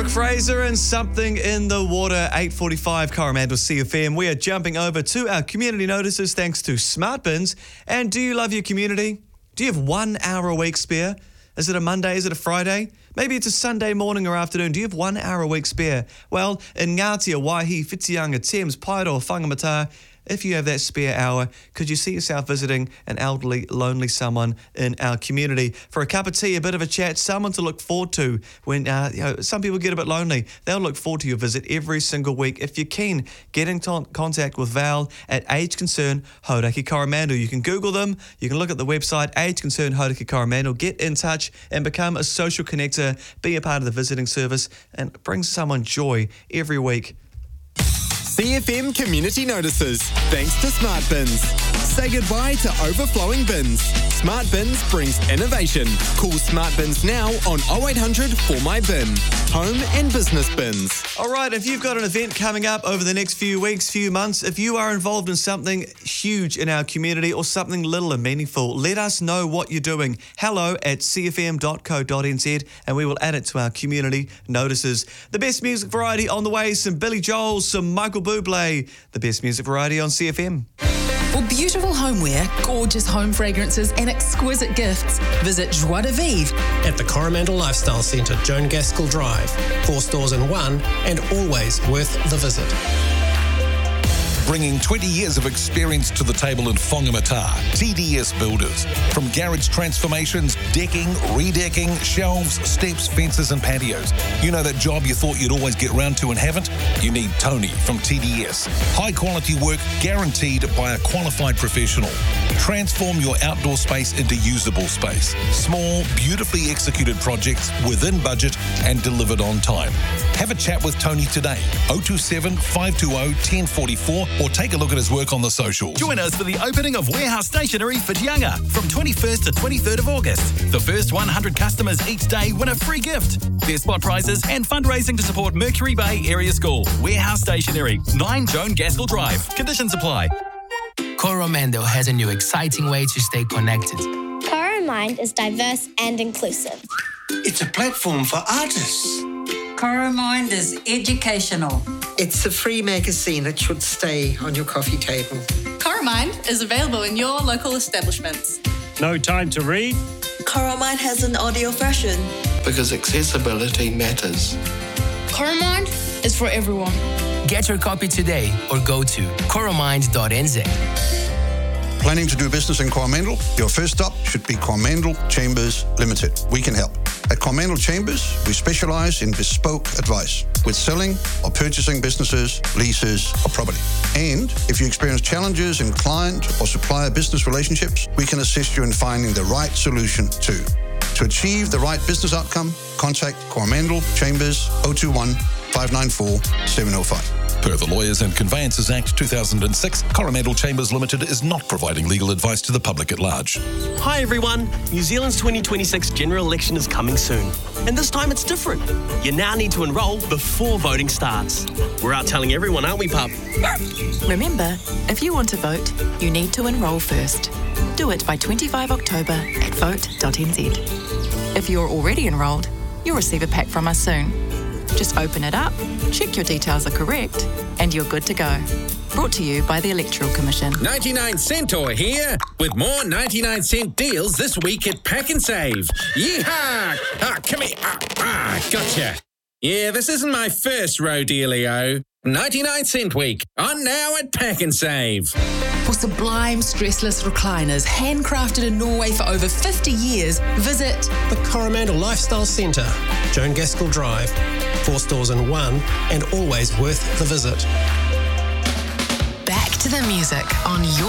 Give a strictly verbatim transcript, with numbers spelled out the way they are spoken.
Brooke Fraser and Something in the Water, eight forty-five, Coromandel C F M. We are jumping over to our community notices thanks to Smart Bins. And do you love your community? Do you have one hour a week spare? Is it a Monday? Is it a Friday? Maybe it's a Sunday morning or afternoon. Do you have one hour a week spare? Well, in Ngatia, Waihi, Whitianga, Thames, Paeroa, Whangamata, if you have that spare hour, could you see yourself visiting an elderly, lonely someone in our community for a cup of tea, a bit of a chat, someone to look forward to when uh, you know, some people get a bit lonely? They'll look forward to your visit every single week. If you're keen, get in t- contact with Val at Age Concern Hauraki Coromandel. You can Google them. You can look at the website, Age Concern Hauraki Coromandel. Get in touch and become a social connector. Be a part of the visiting service and bring someone joy every week. C F M Community Notices, thanks to Smart Bins. Say goodbye to overflowing bins. Smart Bins brings innovation. Call Smart Bins now on oh eight hundred four my bin. Home and business bins. All right, if you've got an event coming up over the next few weeks, few months, if you are involved in something huge in our community or something little and meaningful, let us know what you're doing. Hello at c f m dot co dot n z and we will add it to our community notices. The best music variety on the way, some Billy Joel, some Michael Bublé, the best music variety on C F M. For beautiful homeware, gorgeous home fragrances and exquisite gifts, visit Joie de Vivre at the Coromandel Lifestyle Centre, Joan Gaskell Drive. Four stores in one and always worth the visit. Bringing twenty years of experience to the table in Whangamata, T D S Builders. From garage transformations, decking, redecking, shelves, steps, fences and patios. You know that job you thought you'd always get round to and haven't? You need Tony from T D S. High quality work guaranteed by a qualified professional. Transform your outdoor space into usable space. Small, beautifully executed projects within budget and delivered on time. Have a chat with Tony today, oh two seven, five two oh, one oh four four, or take a look at his work on the socials. Join us for the opening of Warehouse Stationery Whitianga from twenty-first to twenty-third of August. The first one hundred customers each day win a free gift. There's spot prizes and fundraising to support Mercury Bay Area School. Warehouse Stationery, nine Joan Gaskell Drive. Conditions apply. Coromandel has a new exciting way to stay connected. Coromind is diverse and inclusive. It's a platform for artists. Coromind is educational. It's a free magazine that should stay on your coffee table. Coromind is available in your local establishments. No time to read? Coromind has an audio version. Because accessibility matters. Coromind is for everyone. Get your copy today or go to coromind dot n z. Planning to do business in Coromandel? Your first stop should be Coromandel Chambers Limited. We can help. At Coromandel Chambers, we specialise in bespoke advice with selling or purchasing businesses, leases or property. And if you experience challenges in client or supplier business relationships, we can assist you in finding the right solution too. To achieve the right business outcome, contact Coromandel Chambers oh two one, five nine four, seven oh five. Per the Lawyers and Conveyances Act two thousand six, Coromandel Chambers Limited is not providing legal advice to the public at large. Hi everyone, New Zealand's twenty twenty-six general election is coming soon. And this time it's different. You now need to enrol before voting starts. We're out telling everyone, aren't we, pup? Remember, if you want to vote, you need to enrol first. Do it by twenty-fifth of October at vote dot n z. If you're already enrolled, you'll receive a pack from us soon. Just open it up, check your details are correct, and you're good to go. Brought to you by the Electoral Commission. ninety-nine Centaur here, with more ninety-nine cent deals this week at Pack and Save. Yeehaw! Ah, come here. Ah, ah, gotcha. Yeah, this isn't my first rodealio. ninety-nine cent week, on now at Pack and Save. For sublime stressless recliners handcrafted in Norway for over fifty years, visit the Coromandel Lifestyle Centre, Joan Gaskell Drive. Four stores in one and always worth the visit. Back to the music on your